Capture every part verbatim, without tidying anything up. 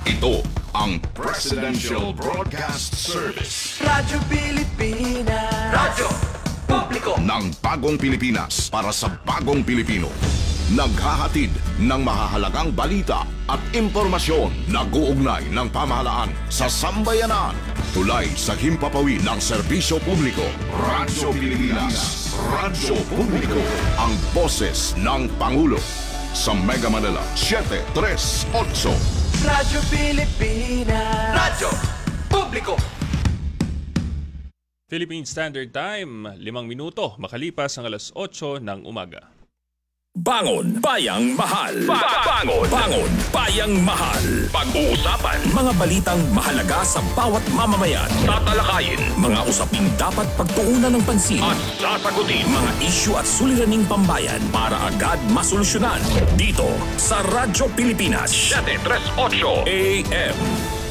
Ito ang Presidential Broadcast Service. Radyo Pilipinas. Radyo Publiko Ng bagong Pilipinas para sa bagong Pilipino. Naghahatid ng mahahalagang balita at impormasyon na uugnay ng pamahalaan sa sambayanan. Tulay sa himpapawid ng serbisyo publiko. Radyo Pilipinas. Radyo Publiko. Ang boses ng Pangulo. Sa Mega Manila, seven three eight. Radyo Pilipinas. Radyo Publiko. Philippine Standard Time, limang minuto makalipas ang alas otso ng umaga. Bangon Bayang Mahal. Ba- Bangon Bangon Bayang Mahal. Pag-uusapan mga balitang mahalaga sa bawat mamamayan. Tatalakayin mga usaping dapat pagtuunan ng pansin at sasagutin mga isyu at suliraning pambayan para agad masolusyonan. Dito sa Radyo Pilipinas seven three eight A M.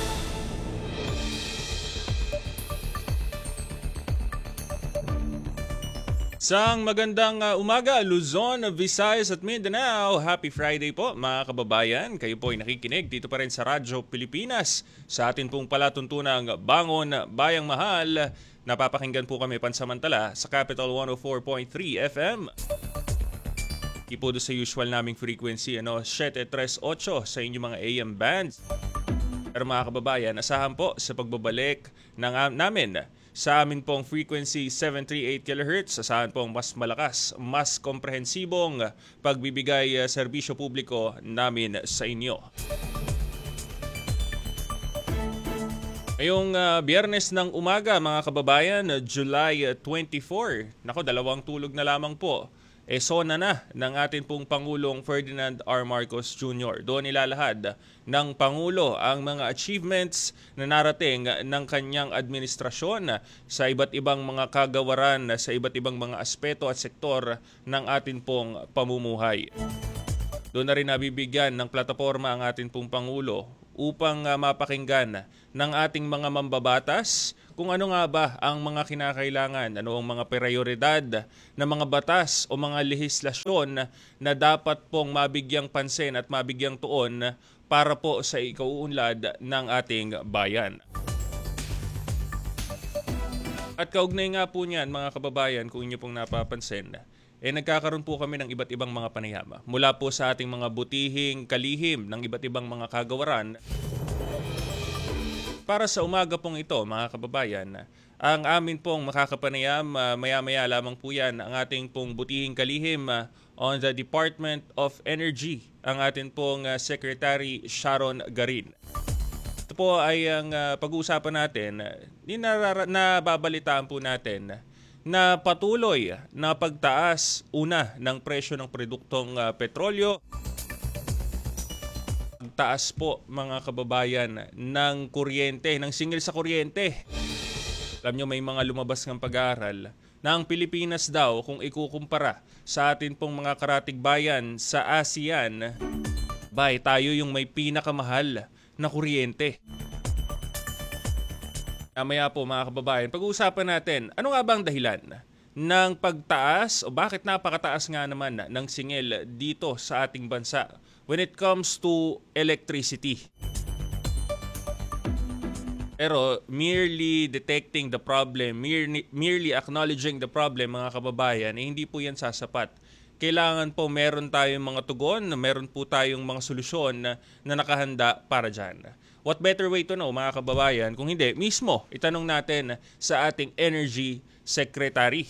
Sang magandang uh, umaga, Luzon, Visayas at Mindanao. Happy Friday po mga kababayan. Kayo po ay nakikinig dito pa rin sa Radyo Pilipinas. Sa atin pong palatuntunang Bangon Bayang Mahal. Napapakinggan po kami pansamantala sa Capital one oh four point three F M. Ipo sa usual naming frequency, ano, seven three eight sa inyong mga A M bands. Pero mga kababayan, asahan po sa pagbabalik ng, uh, namin sa amin pong frequency seven thirty-eight kilohertz, asahan pong mas malakas, mas komprehensibong pagbibigay uh, serbisyo publiko namin sa inyo. Ngayong uh, Biyernes ng umaga mga kababayan, July twenty-fourth, nako dalawang tulog na lamang po. E sona na ng atin pong Pangulong Ferdinand R. Marcos Junior Doon ilalahad ng Pangulo ang mga achievements na narating ng kanyang administrasyon sa iba't ibang mga kagawaran, sa iba't ibang mga aspeto at sektor ng atin pong pamumuhay. Doon na rin nabibigyan ng plataforma ang atin pong Pangulo upang uh, mapakinggan ng ating mga mambabatas kung ano nga ba ang mga kinakailangan, ano ang mga prioridad na mga batas o mga lehislasyon na dapat pong mabigyang pansin at mabigyang tuon para po sa ikauunlad ng ating bayan. At kaugnay nga po niyan mga kababayan, kung inyo pong napapansin, eh nagkakaroon po kami ng iba't ibang mga panayama. Mula po sa ating mga butihing kalihim ng iba't ibang mga kagawaran. Para sa umaga pong ito, mga kababayan, ang amin pong makakapanayam, uh, maya-maya lamang po yan, ang ating pong butihing kalihim uh, on the Department of Energy, ang ating pong uh, Secretary Sharon Garin. Ito po ay ang uh, pag-uusapan natin, uh, nababalitaan po natin na patuloy na pagtaas una ng presyo ng produktong uh, petrolyo. Taas po mga kababayan ng kuryente, ng singil sa kuryente. Alam nyo may mga lumabas ng pag-aaral na ang Pilipinas daw kung ikukumpara sa atin pong mga karatig bayan sa ASEAN, bay tayo yung may pinakamahal na kuryente. Mamaya po mga kababayan, pag-uusapan natin, ano nga ba ang dahilan ng pagtaas o bakit napakataas nga naman ng singil dito sa ating bansa when it comes to electricity. Pero merely detecting the problem, merely, merely acknowledging the problem mga kababayan, eh, hindi po yan sasapat. Kailangan po meron tayong mga tugon, meron po tayong mga solusyon na, na nakahanda para dyan. What better way to know mga kababayan kung hindi mismo itanong natin sa ating Energy Secretary.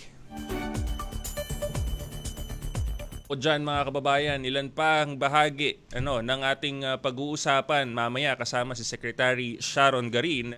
O dyan mga kababayan, ilan pa ang bahagi ano, ng ating uh, pag-uusapan mamaya kasama si Secretary Sharon Garin.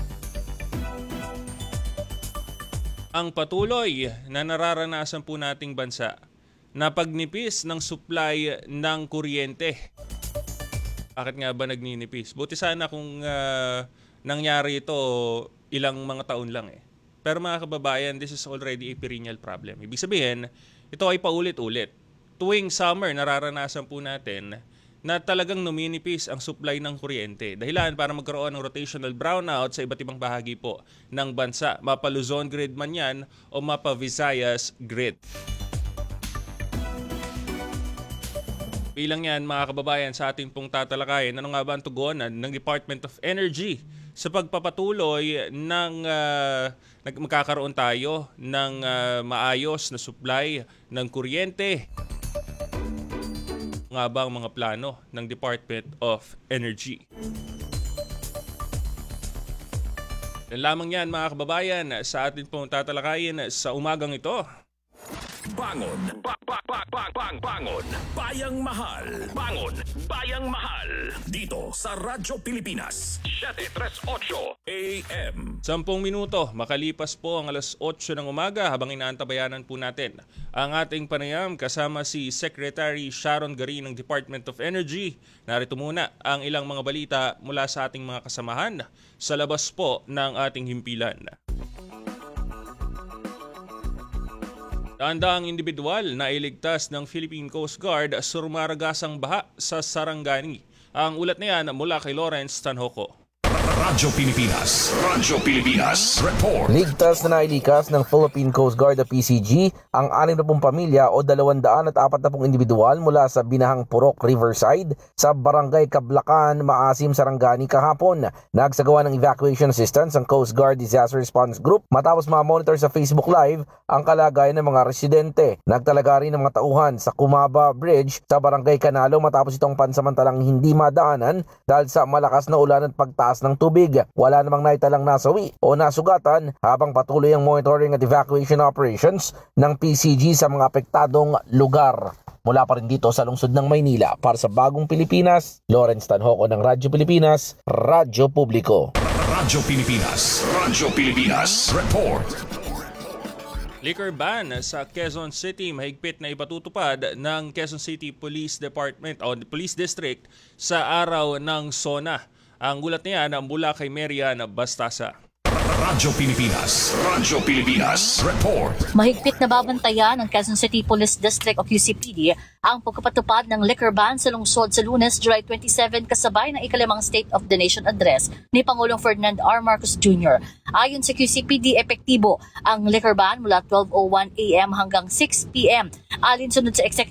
Ang patuloy na nararanasan po nating bansa na pagnipis ng supply ng kuryente. Bakit nga ba nagninipis? Buti sana kung uh, nangyari ito ilang mga taon lang eh. Pero mga kababayan, this is already a perennial problem. Ibig sabihin, ito ay paulit-ulit. Tuwing summer, nararanasan po natin na talagang numinipis ang supply ng kuryente. Dahilan para magkaroon ng rotational brownout sa iba't ibang bahagi po ng bansa. Mapa Luzon grid man yan o mapa Visayas grid. Bilang yan mga kababayan sa ating pong tatalakayin, ano nga ba ang tugunan ng Department of Energy sa pagpapatuloy ng uh, magkakaroon tayo ng uh, maayos na supply ng kuryente? Nga ba ang mga plano ng Department of Energy? Yan lamang yan mga kababayan sa ating pong tatalakayin sa umagang ito. Bangon, ba, ba, ba, ba, bang, bangon, bayang mahal. Bangon, bayang mahal. Dito sa Radyo Pilipinas, seven thirty-eight A M. Sampung minuto, makalipas po ang alas otso ng umaga habang inaantabayanan po natin ang ating panayam kasama si Secretary Sharon Garin ng Department of Energy. Narito muna ang ilang mga balita mula sa ating mga kasamahan sa labas po ng ating himpilan. Daang individual na iligtas ng Philippine Coast Guard sa rumaragasang baha sa Sarangani. Ang ulat na yan mula kay Lawrence Tanhoco. Radyo Pilipinas, Radyo Pilipinas, report. Ligtas na nailikas ng Philippine Coast Guard o P C G ang anim na pung pamilya o dalawang daan at apat na pung individual mula sa Binahang Purok, Riverside sa Barangay Kablacan, Maasim, Sarangani kahapon. Nagsagawa ng evacuation assistance ang Coast Guard Disaster Response Group matapos ma-monitor sa Facebook Live ang kalagayan ng mga residente. Nagtalaga rin ng mga tauhan sa Kumaba Bridge sa Barangay Canalo matapos itong pansamantalang hindi madaanan dahil sa malakas na ulan at pagtaas ng tubig. Wala namang naitalang nasawi o nasugatan habang patuloy ang monitoring at evacuation operations ng P C G sa mga apektadong lugar. Mula pa rin dito sa lungsod ng Maynila para sa Bagong Pilipinas, Lawrence Tanhoco ng Radyo Pilipinas, Radyo Publiko. Radyo Pilipinas, Radyo Pilipinas, report. Liquor ban sa Quezon City mahigpit na ipatutupad ng Quezon City Police Department o Police District sa araw ng SONA. Ang gulat niya na mula kay Marian Bastasa. Radyo Pilipinas, Radyo Pilipinas, report. Mahigpit na babantayan ng Quezon City Police District o Q C P D ang pagkapatupad ng liquor ban sa lungsod sa Lunes, July twenty-seven kasabay ng ikalimang State of the Nation Address ni Pangulong Ferdinand R. Marcos Junior Ayon sa Q C P D, epektibo ang liquor ban mula twelve oh one A M hanggang six P M Alinsunod sa Executive